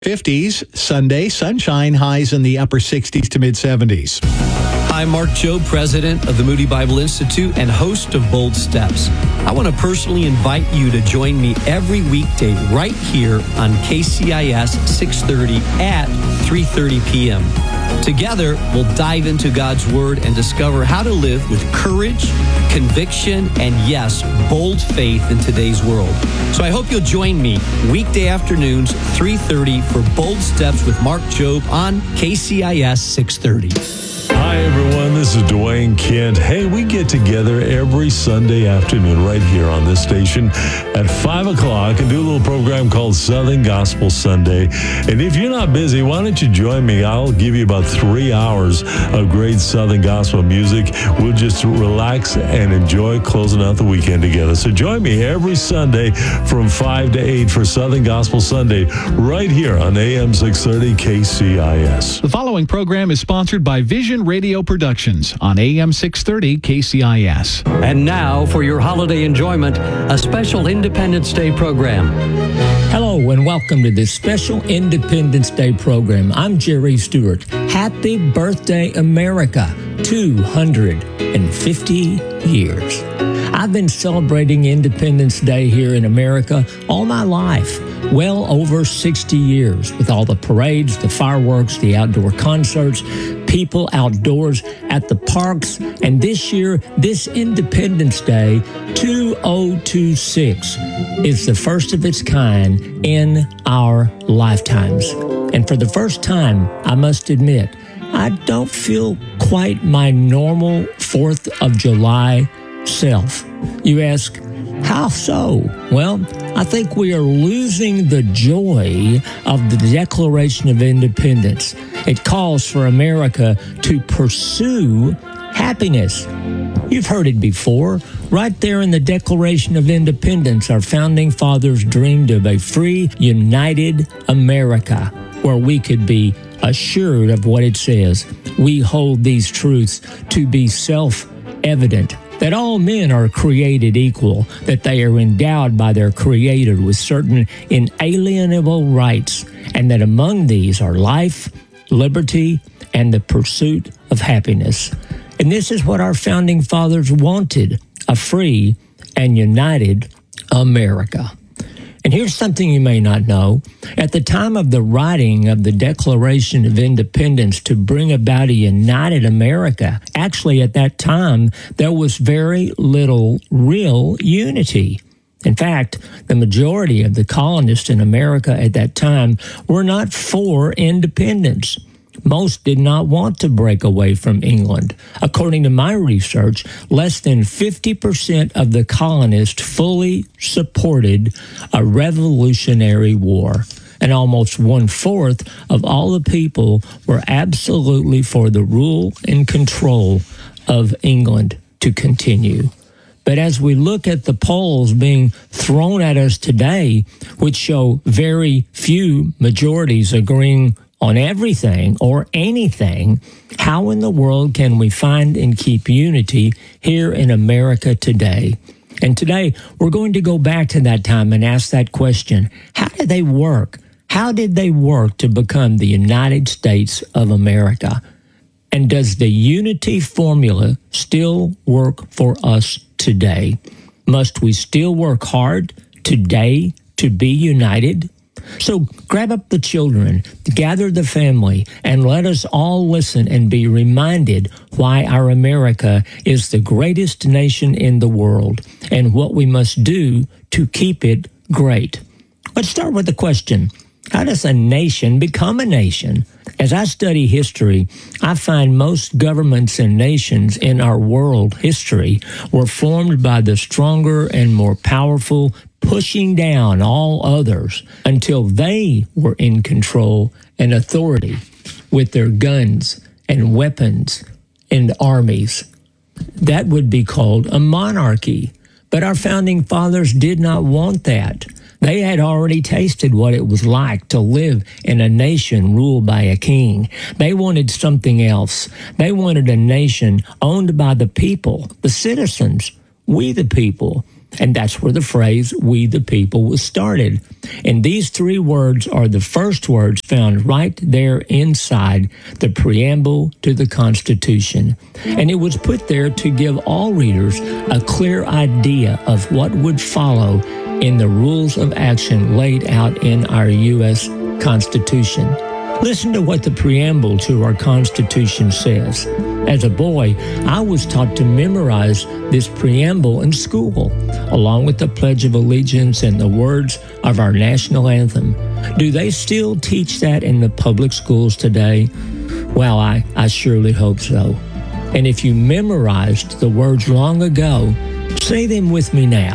50s, Sunday, sunshine, highs in the upper 60s to mid 70s. I'm Mark Jobe, president of the Moody Bible Institute and host of Bold Steps. I want to personally invite you to join me every weekday right here on KCIS 630 at 3:30 p.m. Together, we'll dive into God's Word and discover how to live with courage, conviction, and yes, bold faith in today's world. So I hope you'll join me weekday afternoons, 3:30 for Bold Steps with Mark Jobe on KCIS 630. Hi, everyone. This is Dwayne Kent. Hey, we get together every Sunday afternoon right here on this station at 5 o'clock and do a little program called Southern Gospel Sunday. And if you're not busy, why don't you join me? I'll give you about 3 hours of great Southern Gospel music. We'll just relax and enjoy closing out the weekend together. So join me every Sunday from 5 to 8 for Southern Gospel Sunday right here on AM 630 KCIS. The following program is sponsored by Vision Radio Productions on AM 630 KCIS. And now, for your holiday enjoyment, a special Independence Day program. Hello and welcome to this special Independence Day program. I'm Jerry Stewart. Happy birthday, America. 250 years. I've been celebrating Independence Day here in America all my life, well over 60 years, with all the parades, the fireworks, the outdoor concerts, people outdoors at the parks. And this year, this Independence Day, 2026, is the first of its kind in our lifetimes. And for the first time, I must admit, I don't feel quite my normal 4th of July self. You ask, how so? Well, I think we are losing the joy of the Declaration of Independence. It calls for America to pursue happiness. You've heard it before. Right there in the Declaration of Independence, our founding fathers dreamed of a free, united America where we could be assured of what it says. We hold these truths to be self-evident, that all men are created equal, that they are endowed by their Creator with certain inalienable rights, and that among these are life, liberty, and the pursuit of happiness. And this is what our founding fathers wanted, a free and united America. And here's something you may not know. At the time of the writing of the Declaration of Independence to bring about a united America, actually at that time, there was very little real unity. In fact, the majority of the colonists in America at that time were not for independence. Most did not want to break away from England. According to my research, less than 50% of the colonists fully supported a revolutionary war, and almost 1/4 of all the people were absolutely for the rule and control of England to continue. But as we look at the polls being thrown at us today, which show very few majorities agreeing on everything or anything, how in the world can we find and keep unity here in America today? And today, we're going to go back to that time and ask that question. How did they work? How did they work to become the United States of America? And does the unity formula still work for us today? Must we still work hard today to be united? So grab up the children, gather the family, and let us all listen and be reminded why our America is the greatest nation in the world and what we must do to keep it great. Let's start with the question, how does a nation become a nation? As I study history, I find most governments and nations in our world history were formed by the stronger and more powerful pushing down all others until they were in control and authority with their guns and weapons and armies. That would be called a monarchy. But our founding fathers did not want that. They had already tasted what it was like to live in a nation ruled by a king. They wanted something else. They wanted a nation owned by the people, the citizens, we the people. And that's where the phrase, "we the people," was started. And these three words are the first words found right there inside the preamble to the Constitution. And it was put there to give all readers a clear idea of what would follow in the rules of action laid out in our U.S. Constitution. Listen to what the preamble to our Constitution says. As a boy, I was taught to memorize this preamble in school, along with the Pledge of Allegiance and the words of our national anthem. Do they still teach that in the public schools today? Well, I surely hope so. And if you memorized the words long ago, say them with me now.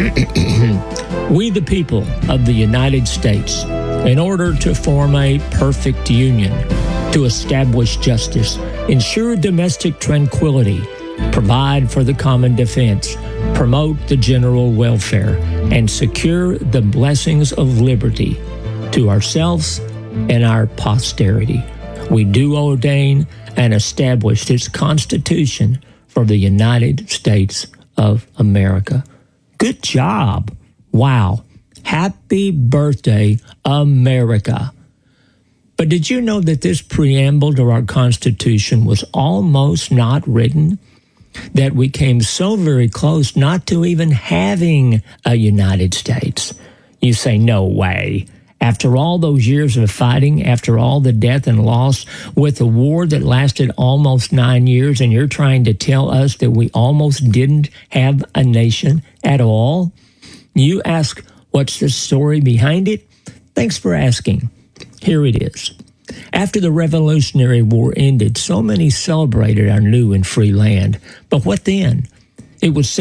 We the people of the United States, in order to form a perfect union, to establish justice, ensure domestic tranquility, provide for the common defense, promote the general welfare, and secure the blessings of liberty to ourselves and our posterity. We do ordain and establish this Constitution for the United States of America. Good job. Wow. Happy birthday, America. But did you know that this preamble to our Constitution was almost not written? That we came so very close not to even having a United States? You say, no way. After all those years of fighting, after all the death and loss, with a war that lasted almost 9 years, and you're trying to tell us that we almost didn't have a nation at all? You ask, what's the story behind it? Thanks for asking. Here it is. After the Revolutionary War ended, so many celebrated our new and free land. But what then? It was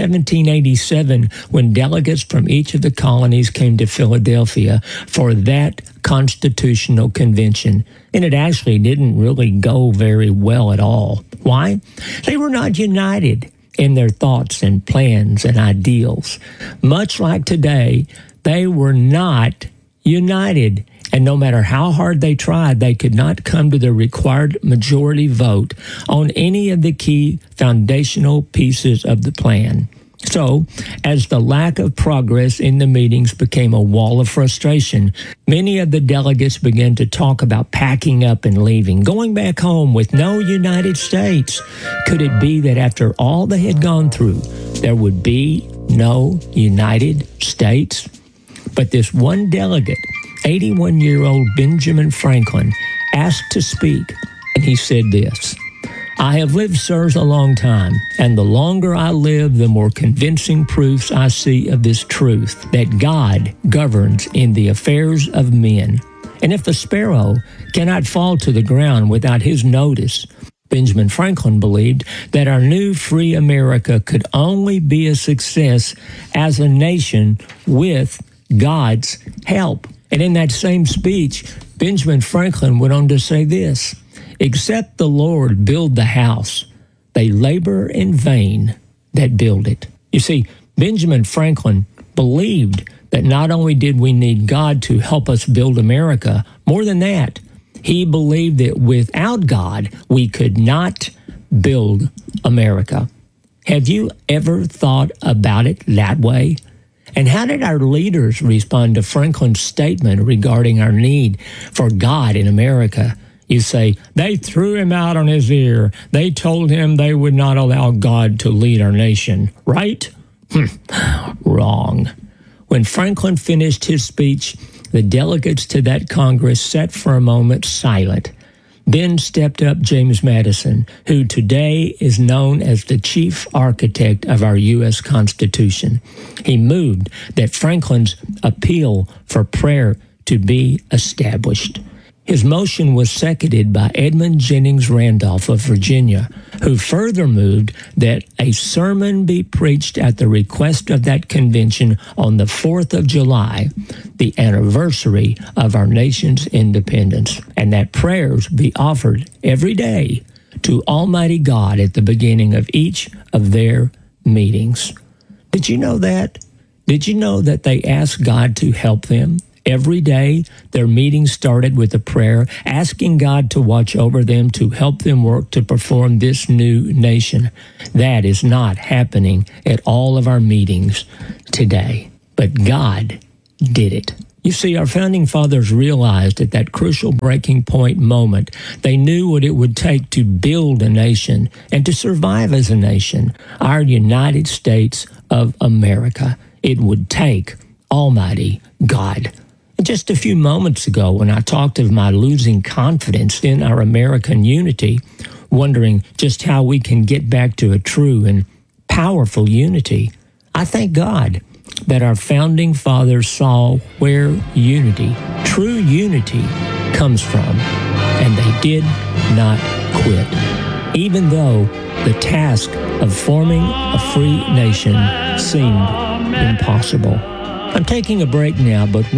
1787 when delegates from each of the colonies came to Philadelphia for that constitutional convention. And it actually didn't really go very well at all. Why? They were not united in their thoughts and plans and ideals. Much like today, they were not united. And no matter how hard they tried, they could not come to the required majority vote on any of the key foundational pieces of the plan. So, as the lack of progress in the meetings became a wall of frustration, many of the delegates began to talk about packing up and leaving, going back home with no United States. Could it be that after all they had gone through, there would be no United States? But this one delegate, 81-year-old Benjamin Franklin, asked to speak, and he said this: I have lived, sirs, a long time, and the longer I live, the more convincing proofs I see of this truth, that God governs in the affairs of men. And if the sparrow cannot fall to the ground without his notice, Benjamin Franklin believed that our new free America could only be a success as a nation with God's help. And in that same speech, Benjamin Franklin went on to say this: except the Lord build the house, they labor in vain that build it. You see, Benjamin Franklin believed that not only did we need God to help us build America, more than that, he believed that without God, we could not build America. Have you ever thought about it that way? And how did our leaders respond to Franklin's statement regarding our need for God in America? You say, they threw him out on his ear. They told him they would not allow God to lead our nation, right? Wrong. When Franklin finished his speech, the delegates to that Congress sat for a moment silent. Then stepped up James Madison, who today is known as the chief architect of our U.S. Constitution. He moved that Franklin's appeal for prayer to be established. His motion was seconded by Edmund Jennings Randolph of Virginia, who further moved that a sermon be preached at the request of that convention on the 4th of July, the anniversary of our nation's independence, and that prayers be offered every day to Almighty God at the beginning of each of their meetings. Did you know that? Did you know that they asked God to help them Every day, their meetings started with a prayer, asking God to watch over them, to help them work to perform this new nation. That is not happening at all of our meetings today. But God did it. You see, our founding fathers realized at that crucial breaking point moment, they knew what it would take to build a nation and to survive as a nation, our United States of America. It would take Almighty God. Just a few moments ago, when I talked of my losing confidence in our American unity, wondering just how we can get back to a true and powerful unity, I thank God that our founding fathers saw where unity, true unity, comes from, and they did not quit. Even though the task of forming a free nation seemed impossible. I'm taking a break now, but